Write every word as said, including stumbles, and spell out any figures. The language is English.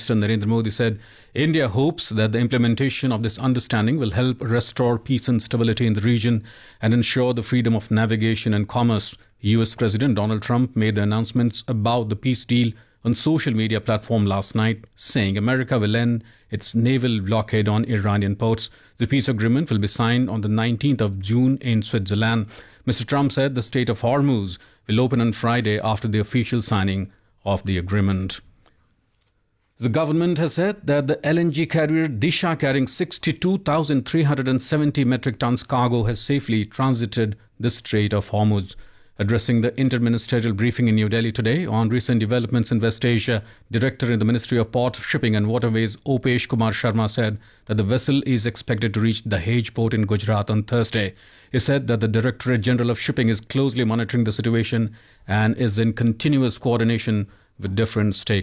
Minister Narendra Modi said India hopes that the implementation of this understanding will help restore peace and stability in the region and ensure the freedom of navigation and commerce. U S President Donald Trump made the announcements about the peace deal on social media platform last night, saying America will end its naval blockade on Iranian ports. The peace agreement will be signed on the nineteenth of June in Switzerland. Mister Trump said the Strait of Hormuz will open on Friday after the official signing of the agreement. The government has said that the L N G carrier Disha, carrying sixty-two thousand three hundred seventy metric tons cargo, has safely transited the Strait of Hormuz. Addressing the interministerial briefing in New Delhi today on recent developments in West Asia, Director in the Ministry of Port, Shipping and Waterways, Opesh Kumar Sharma, said that the vessel is expected to reach the Dahej port in Gujarat on Thursday. He said that the Directorate General of Shipping is closely monitoring the situation and is in continuous coordination with different stakeholders.